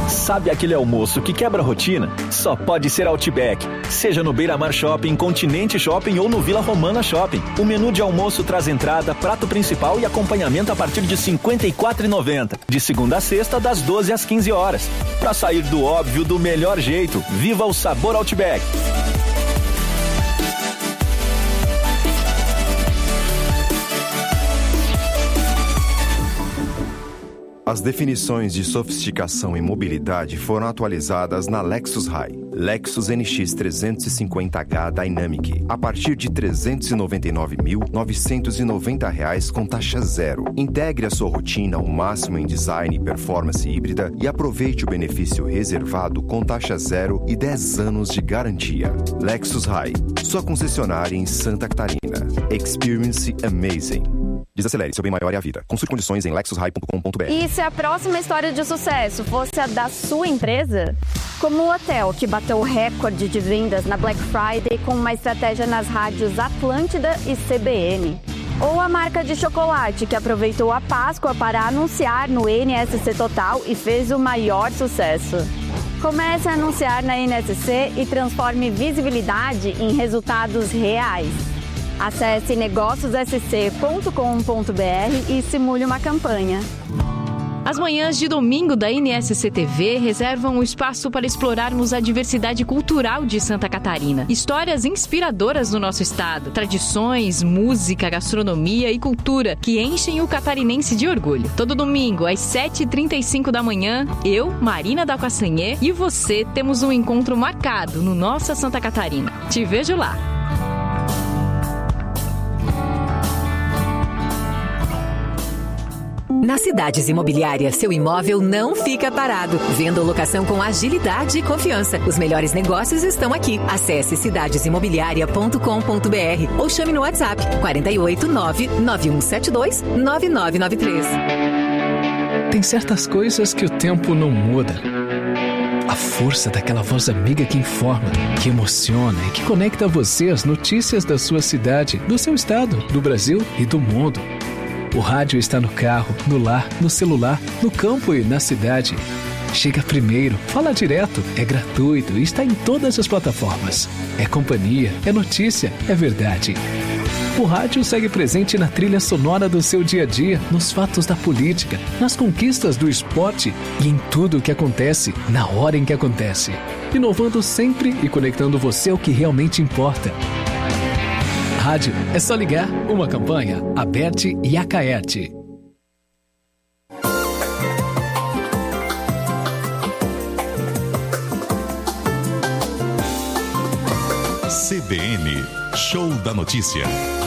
Sabe aquele almoço que quebra a rotina? Só pode ser Outback. Seja no Beira Mar Shopping, Continente Shopping ou no Vila Romana Shopping. O menu de almoço traz entrada, prato principal e acompanhamento a partir de R$ 54,90. De segunda a sexta, das 12 às 15 horas. Pra sair do óbvio do melhor jeito, viva o sabor Outback. As definições de sofisticação e mobilidade foram atualizadas na Lexus High. Lexus NX 350h Dynamic, a partir de R$ 399.990 com taxa zero. Integre a sua rotina ao máximo em design e performance híbrida e aproveite o benefício reservado com taxa zero e 10 anos de garantia. Lexus High, sua concessionária em Santa Catarina. Experience amazing. Desacelere, seu bem maior é a vida. Consulte condições em lexushigh.com.br. E se a próxima história de sucesso fosse a da sua empresa? Como o hotel que bateu o recorde de vendas na Black Friday com uma estratégia nas rádios Atlântida e CBN. Ou a marca de chocolate que aproveitou a Páscoa para anunciar no NSC Total e fez o maior sucesso. Comece a anunciar na NSC e transforme visibilidade em resultados reais. Acesse negóciossc.com.br e simule uma campanha. As manhãs de domingo da NSC TV reservam um espaço para explorarmos a diversidade cultural de Santa Catarina. Histórias inspiradoras do nosso estado, tradições, música, gastronomia e cultura que enchem o catarinense de orgulho. Todo domingo, às 7h35 da manhã, eu, Marina da Castanhê e você temos um encontro marcado no Nossa Santa Catarina. Te vejo lá! Nas Cidades Imobiliárias, seu imóvel não fica parado. Venda ou locação com agilidade e confiança. Os melhores negócios estão aqui. Acesse cidadesimobiliaria.com.br ou chame no WhatsApp 489-9172-9993. Tem certas coisas que o tempo não muda. A força daquela voz amiga que informa, que emociona e que conecta você às notícias da sua cidade, do seu estado, do Brasil e do mundo. O rádio está no carro, no lar, no celular, no campo e na cidade. Chega primeiro, fala direto, é gratuito e está em todas as plataformas. É companhia, é notícia, é verdade. O rádio segue presente na trilha sonora do seu dia a dia, nos fatos da política, nas conquistas do esporte e em tudo o que acontece, na hora em que acontece. Inovando sempre e conectando você ao que realmente importa. Rádio, é só ligar. Uma campanha, Aberte e Acaerte. CBN, Show da Notícia.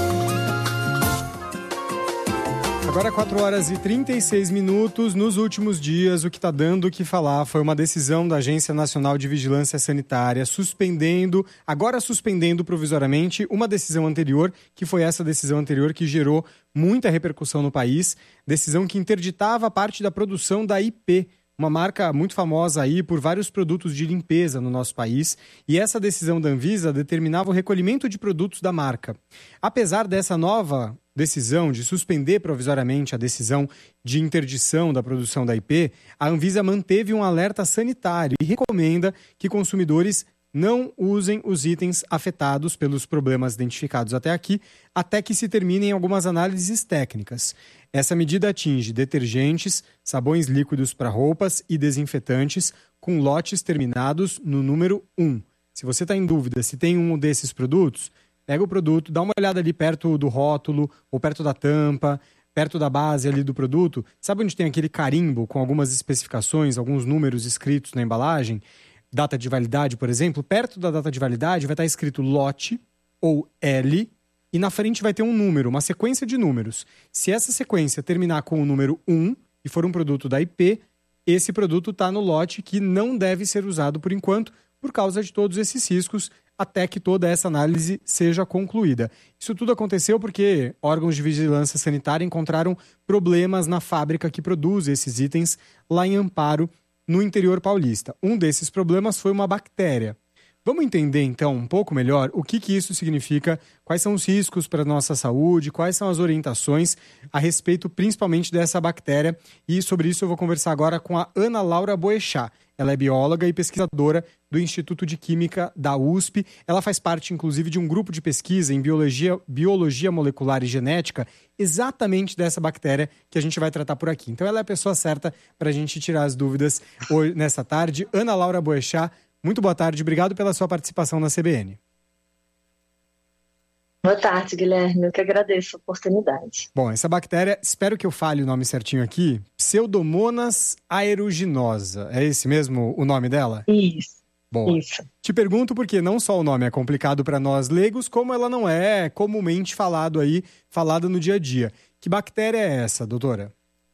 Agora 4h36. Nos últimos dias, o que está dando o que falar foi uma decisão da Agência Nacional de Vigilância Sanitária suspendendo provisoriamente uma decisão anterior, que foi essa decisão anterior que gerou muita repercussão no país, decisão que interditava parte da produção da IP, uma marca muito famosa aí por vários produtos de limpeza no nosso país, e essa decisão da Anvisa determinava o recolhimento de produtos da marca. Apesar dessa nova decisão de suspender provisoriamente a decisão de interdição da produção da IP, a Anvisa manteve um alerta sanitário e recomenda que consumidores não usem os itens afetados pelos problemas identificados até aqui, até que se terminem algumas análises técnicas. Essa medida atinge detergentes, sabões líquidos para roupas e desinfetantes com lotes terminados no número 1. Se você está em dúvida se tem um desses produtos, pega o produto, dá uma olhada ali perto do rótulo ou perto da tampa, perto da base ali do produto. Sabe onde tem aquele carimbo com algumas especificações, alguns números escritos na embalagem? Data de validade, por exemplo, perto da data de validade vai estar escrito lote ou L e na frente vai ter um número, uma sequência de números. Se essa sequência terminar com o número 1 e for um produto da IP, esse produto está no lote que não deve ser usado por enquanto, por causa de todos esses riscos, até que toda essa análise seja concluída. Isso tudo aconteceu porque órgãos de vigilância sanitária encontraram problemas na fábrica que produz esses itens lá em Amparo, no interior paulista. Um desses problemas foi uma bactéria. Vamos entender, então, um pouco melhor o que isso significa, quais são os riscos para a nossa saúde, quais são as orientações a respeito principalmente dessa bactéria. E sobre isso eu vou conversar agora com a Ana Laura Boechat. Ela é bióloga e pesquisadora do Instituto de Química da USP. Ela faz parte, inclusive, de um grupo de pesquisa em biologia molecular e genética, exatamente dessa bactéria que a gente vai tratar por aqui. Então ela é a pessoa certa para a gente tirar as dúvidas hoje, nessa tarde. Ana Laura Boechat, muito boa tarde, obrigado pela sua participação na CBN. Boa tarde, Guilherme, eu que agradeço a oportunidade. Bom, essa bactéria, espero que eu fale o nome certinho aqui, Pseudomonas aeruginosa, é esse mesmo o nome dela? Isso. Boa. Isso. Te pergunto porque não só o nome é complicado para nós leigos, como ela não é comumente falada no dia a dia. Que bactéria é essa, doutora?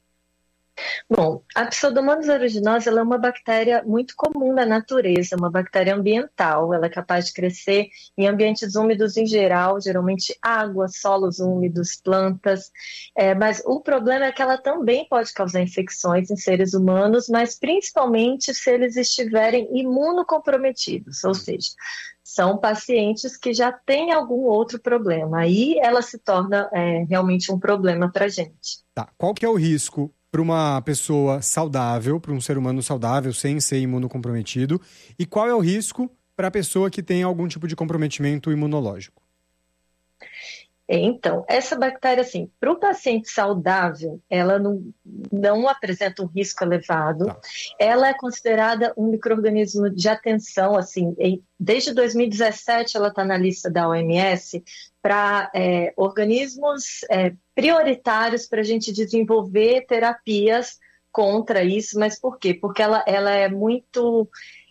Bom, a Pseudomonas aeruginosa ela é uma bactéria muito comum na natureza, uma bactéria ambiental. Ela é capaz de crescer em ambientes úmidos em geral, geralmente água, solos úmidos, plantas. Mas o problema é que ela também pode causar infecções em seres humanos, mas principalmente se eles estiverem imunocomprometidos, ou seja, são pacientes que já têm algum outro problema. Aí ela se torna realmente um problema para a gente. Tá. Qual que é o risco para uma pessoa saudável, para um ser humano saudável, sem ser imunocomprometido? E qual é o risco para a pessoa que tem algum tipo de comprometimento imunológico? Então, essa bactéria, assim, para o paciente saudável, ela não apresenta um risco elevado. Tá. Ela é considerada um micro-organismo de atenção, assim, desde 2017 ela está na lista da OMS para organismos prioritários para a gente desenvolver terapias contra isso. Mas por quê? Porque ela é muito...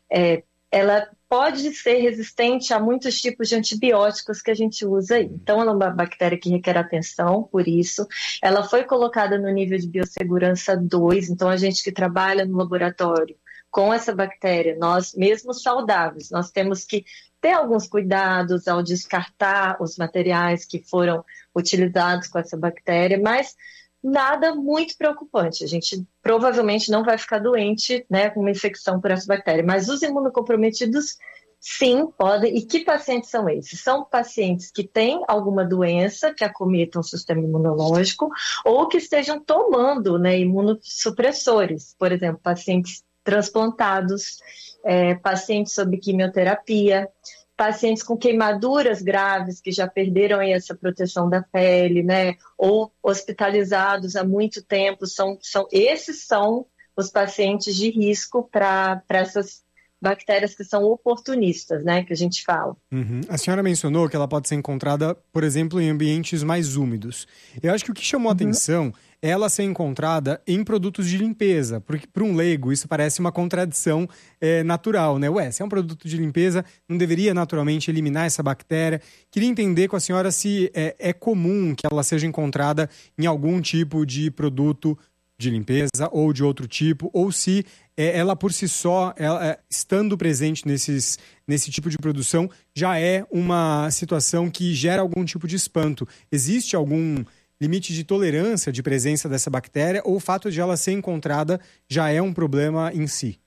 ela pode ser resistente a muitos tipos de antibióticos que a gente usa aí. Então, ela é uma bactéria que requer atenção, por isso. Ela foi colocada no nível de biossegurança 2, então a gente que trabalha no laboratório com essa bactéria, nós mesmo saudáveis, nós temos que ter alguns cuidados ao descartar os materiais que foram utilizados com essa bactéria, mas nada muito preocupante. A gente provavelmente não vai ficar doente, né, com uma infecção por essa bactéria. Mas os imunocomprometidos, sim, podem. E que pacientes são esses? São pacientes que têm alguma doença que acometam o sistema imunológico ou que estejam tomando, né, imunossupressores. Por exemplo, pacientes transplantados, pacientes sob quimioterapia, pacientes com queimaduras graves que já perderam aí essa proteção da pele, né? Ou hospitalizados há muito tempo. Esses são os pacientes de risco para essas bactérias que são oportunistas, né? Que a gente fala. Uhum. A senhora mencionou que ela pode ser encontrada, por exemplo, em ambientes mais úmidos. Eu acho que o que chamou a atenção é ela ser encontrada em produtos de limpeza, porque para um leigo isso parece uma contradição natural, né? Se é um produto de limpeza, não deveria naturalmente eliminar essa bactéria. Queria entender com a senhora se é comum que ela seja encontrada em algum tipo de produto de limpeza ou de outro tipo, ou se ela por si só, estando presente nesse tipo de produção, já é uma situação que gera algum tipo de espanto. Existe algum limite de tolerância de presença dessa bactéria ou o fato de ela ser encontrada já é um problema em si?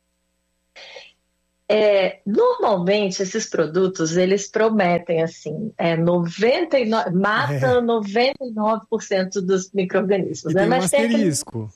Normalmente esses produtos eles prometem assim, 99% dos micro-organismos, e né? tem Mas um asterisco.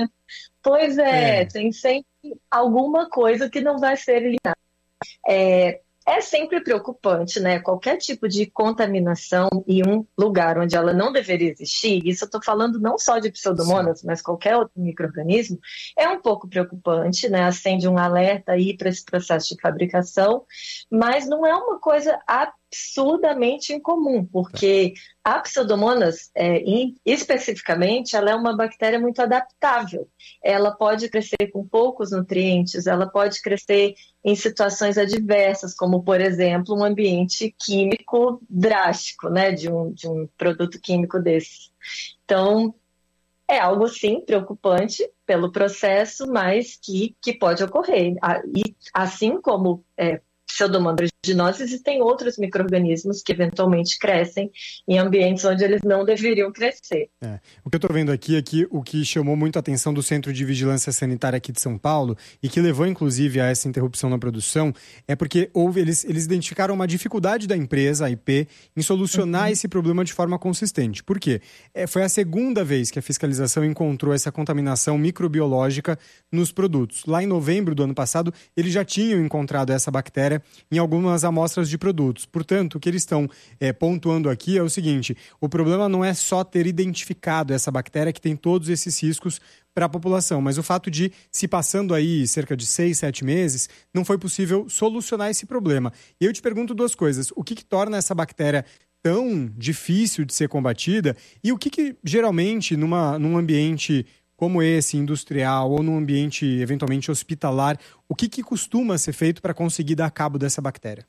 Tem sempre alguma coisa que não vai ser eliminada. É sempre preocupante, né? Qualquer tipo de contaminação em um lugar onde ela não deveria existir, isso eu estou falando não só de pseudomonas, mas qualquer outro micro-organismo, é um pouco preocupante, né? Acende um alerta aí para esse processo de fabricação, mas não é uma coisa absurdamente incomum, porque a pseudomonas, especificamente, ela é uma bactéria muito adaptável. Ela pode crescer com poucos nutrientes, ela pode crescer em situações adversas, como, por exemplo, um ambiente químico drástico, né, de um produto químico desse. Então, é algo, sim, preocupante pelo processo, mas que pode ocorrer. E assim como Pseudomonas aeruginosa, existem outros micro-organismos que eventualmente crescem em ambientes onde eles não deveriam crescer. O que eu estou vendo aqui é que o que chamou muito a atenção do Centro de Vigilância Sanitária aqui de São Paulo e que levou inclusive a essa interrupção na produção é porque eles identificaram uma dificuldade da empresa, a IP, em solucionar esse problema de forma consistente. Por quê? Foi a segunda vez que a fiscalização encontrou essa contaminação microbiológica nos produtos. Lá em novembro do ano passado, eles já tinham encontrado essa bactéria em algumas amostras de produtos. Portanto, o que eles estão pontuando aqui é o seguinte: o problema não é só ter identificado essa bactéria que tem todos esses riscos para a população, mas o fato de, se passando aí cerca de 6, 7 meses, não foi possível solucionar esse problema. E eu te pergunto duas coisas: o que torna essa bactéria tão difícil de ser combatida e o que geralmente num ambiente como esse, industrial, ou num ambiente eventualmente hospitalar, o que costuma ser feito para conseguir dar cabo dessa bactéria?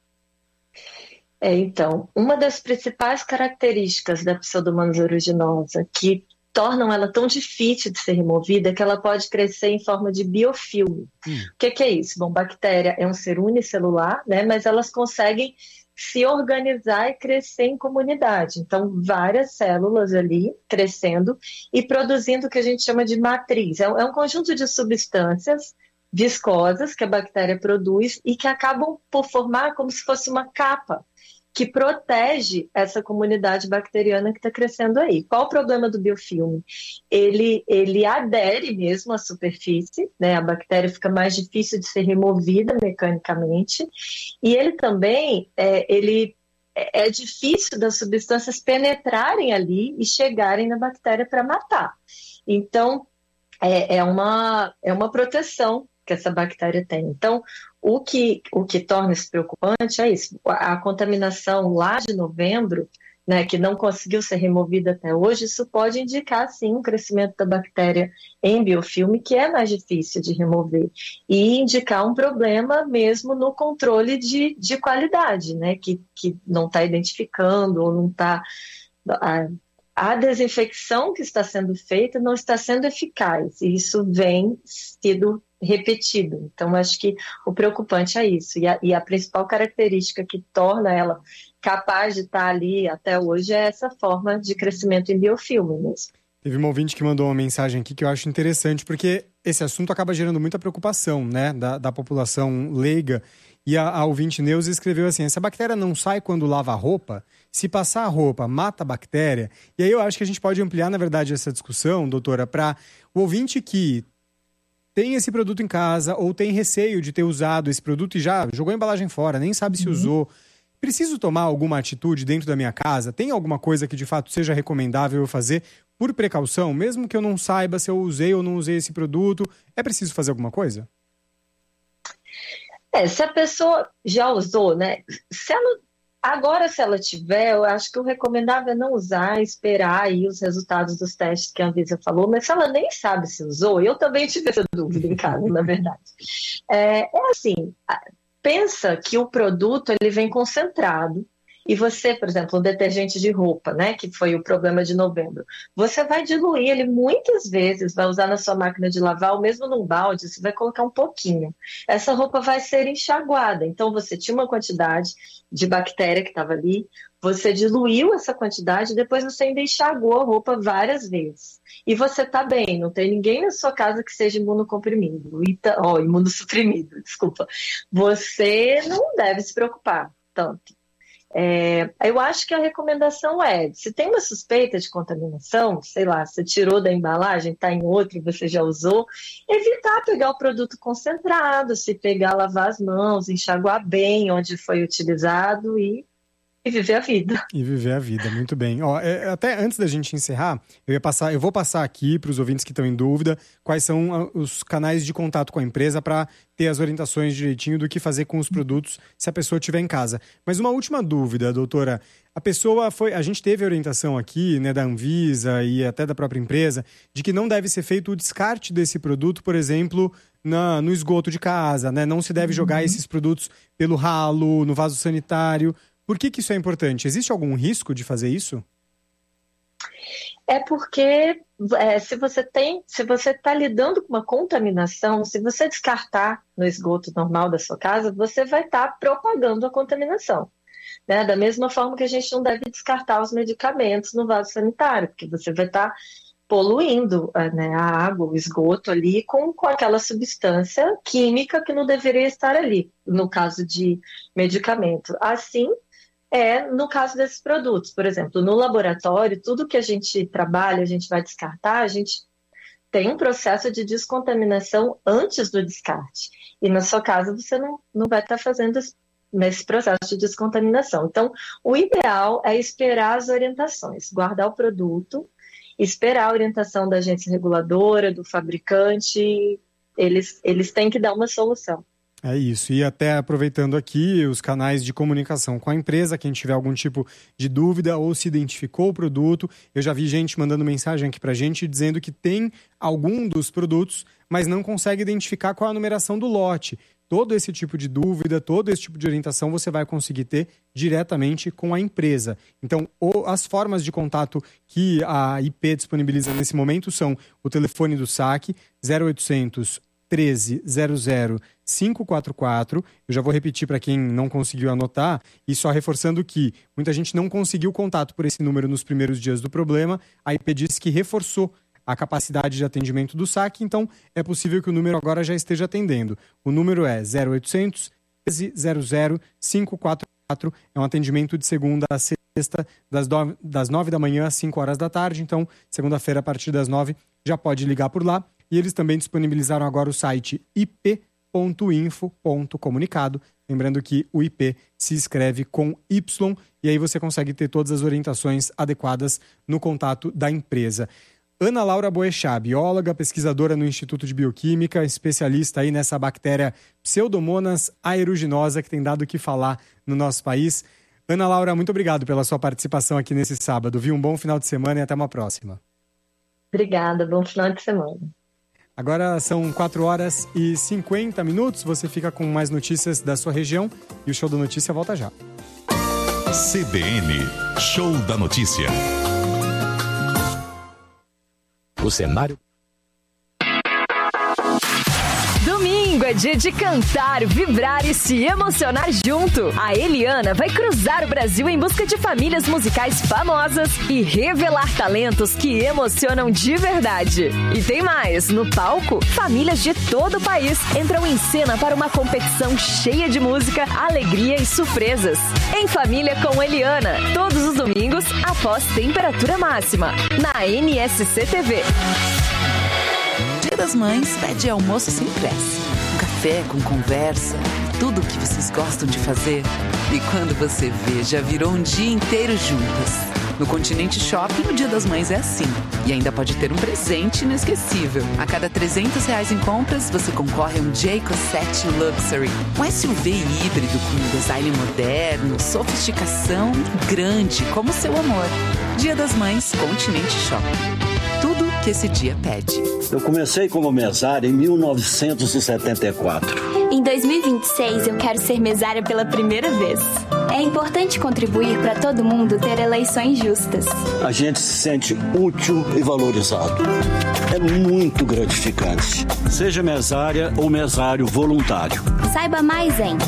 Então, uma das principais características da Pseudomonas aeruginosa que tornam ela tão difícil de ser removida é que ela pode crescer em forma de biofilme. O que é isso? Bom, bactéria é um ser unicelular, né, mas elas conseguem se organizar e crescer em comunidade. Então, várias células ali crescendo e produzindo o que a gente chama de matriz. É um conjunto de substâncias viscosas que a bactéria produz e que acabam por formar como se fosse uma capa que protege essa comunidade bacteriana que está crescendo aí. Qual o problema do biofilme? Ele adere mesmo à superfície, né? A bactéria fica mais difícil de ser removida mecanicamente, e ele também é difícil das substâncias penetrarem ali e chegarem na bactéria para matar. Então, é uma proteção que essa bactéria tem. Então, o que torna isso preocupante é isso. A contaminação lá de novembro, né, que não conseguiu ser removida até hoje, isso pode indicar, sim, um crescimento da bactéria em biofilme, que é mais difícil de remover, e indicar um problema mesmo no controle de qualidade, né, que não está identificando ou não está... A desinfecção que está sendo feita não está sendo eficaz, e isso vem sido repetido. Então, acho que o preocupante é isso. E a principal característica que torna ela capaz de estar ali até hoje é essa forma de crescimento em biofilme mesmo. Teve uma ouvinte que mandou uma mensagem aqui que eu acho interessante, porque esse assunto acaba gerando muita preocupação, né, da população leiga. E a ouvinte Neuza escreveu assim: essa bactéria não sai quando lava a roupa? Se passar a roupa, mata a bactéria? E aí eu acho que a gente pode ampliar, na verdade, essa discussão, doutora, para o ouvinte que tem esse produto em casa ou tem receio de ter usado esse produto e já jogou a embalagem fora, nem sabe se usou. Preciso tomar alguma atitude dentro da minha casa? Tem alguma coisa que de fato seja recomendável eu fazer por precaução? Mesmo que eu não saiba se eu usei ou não usei esse produto, é preciso fazer alguma coisa? Se a pessoa já usou, né? Se ela tiver, eu acho que o recomendável é não usar, esperar aí os resultados dos testes que a Anvisa falou, mas se ela nem sabe se usou, eu também tive essa dúvida em casa, na verdade. Assim, pensa que o produto ele vem concentrado, e você, por exemplo, o detergente de roupa, né, que foi o problema de novembro, você vai diluir ele muitas vezes, vai usar na sua máquina de lavar, ou mesmo num balde, você vai colocar um pouquinho. Essa roupa vai ser enxaguada, então você tinha uma quantidade de bactéria que estava ali, você diluiu essa quantidade, depois você ainda enxaguou a roupa várias vezes. E você está bem, não tem ninguém na sua casa que seja imunossuprimido, desculpa. Você não deve se preocupar tanto. Eu acho que a recomendação se tem uma suspeita de contaminação, sei lá, você tirou da embalagem, está em outro, você já usou, evitar pegar o produto concentrado, se pegar, lavar as mãos, enxaguar bem onde foi utilizado e viver a vida. E viver a vida, muito bem. Até antes da gente encerrar, eu vou passar aqui para os ouvintes que estão em dúvida quais são os canais de contato com a empresa para ter as orientações direitinho do que fazer com os produtos se a pessoa estiver em casa. Mas uma última dúvida, doutora. A gente teve a orientação aqui, né, da Anvisa e até da própria empresa, de que não deve ser feito o descarte desse produto, por exemplo, no esgoto de casa, né? Não se deve jogar esses produtos pelo ralo, no vaso sanitário. Por que isso é importante? Existe algum risco de fazer isso? É porque se você está lidando com uma contaminação, se você descartar no esgoto normal da sua casa, você vai estar propagando a contaminação. Né? Da mesma forma que a gente não deve descartar os medicamentos no vaso sanitário, porque você vai estar poluindo, né, a água, o esgoto ali com aquela substância química que não deveria estar ali, no caso de medicamento. Assim, no caso desses produtos. Por exemplo, no laboratório, tudo que a gente trabalha, a gente vai descartar, a gente tem um processo de descontaminação antes do descarte. E na sua casa você não vai estar fazendo nesse processo de descontaminação. Então, o ideal é esperar as orientações, guardar o produto, esperar a orientação da agência reguladora, do fabricante, eles têm que dar uma solução. É isso, e até aproveitando aqui os canais de comunicação com a empresa, quem tiver algum tipo de dúvida ou se identificou o produto, eu já vi gente mandando mensagem aqui pra gente dizendo que tem algum dos produtos, mas não consegue identificar qual é a numeração do lote. Todo esse tipo de dúvida, todo esse tipo de orientação você vai conseguir ter diretamente com a empresa. Então, as formas de contato que a IP disponibiliza nesse momento são o telefone do SAC, 0800 1300 544. Eu já vou repetir para quem não conseguiu anotar, e só reforçando que muita gente não conseguiu contato por esse número nos primeiros dias do problema. A IP disse que reforçou a capacidade de atendimento do SAC, então é possível que o número agora já esteja atendendo. O número é 0800 1300 544, é um atendimento de segunda a sexta, das 9 da manhã às 5 horas da tarde, então segunda-feira a partir das 9 já pode ligar por lá. E eles também disponibilizaram agora o site ip.info.comunicado, lembrando que o IP se escreve com Y, e aí você consegue ter todas as orientações adequadas no contato da empresa. Ana Laura Boechat, bióloga, pesquisadora no Instituto de Bioquímica, especialista aí nessa bactéria Pseudomonas aeruginosa que tem dado o que falar no nosso país. Ana Laura, muito obrigado pela sua participação aqui nesse sábado, viu? Um bom final de semana e até uma próxima. Obrigada, bom final de semana. Agora são 4h50, você fica com mais notícias da sua região e o Show da Notícia volta já. CBN, Show da Notícia. O cenário... Domingo é dia de cantar, vibrar e se emocionar junto. A Eliana vai cruzar o Brasil em busca de famílias musicais famosas e revelar talentos que emocionam de verdade. E tem mais, no palco, famílias de todo o país entram em cena para uma competição cheia de música, alegria e surpresas. Em Família com Eliana, todos os domingos após temperatura máxima, na NSC TV. Dia das Mães pede almoço sem pressa. Um café com conversa, tudo o que vocês gostam de fazer. E quando você vê, já virou um dia inteiro juntas. No Continente Shopping, o Dia das Mães é assim. E ainda pode ter um presente inesquecível. A cada R$300 em compras, você concorre a um Jayco 7 Luxury. Um SUV híbrido com um design moderno, sofisticação grande, como seu amor. Dia das Mães, Continente Shopping. Tudo que esse dia pede. Eu comecei como mesária em 1974. Em 2026, eu quero ser mesária pela primeira vez. É importante contribuir para todo mundo ter eleições justas. A gente se sente útil e valorizado. É muito gratificante. Seja mesária ou mesário voluntário. Saiba mais em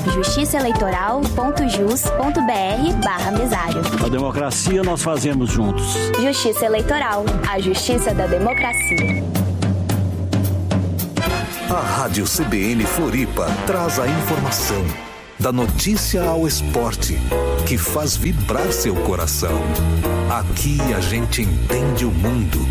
justiçaeleitoral.jus.br/mesário. A democracia nós fazemos juntos. Justiça Eleitoral, a justiça da democracia. A Rádio CBN Floripa traz a informação, da notícia ao esporte, que faz vibrar seu coração. Aqui a gente entende o mundo.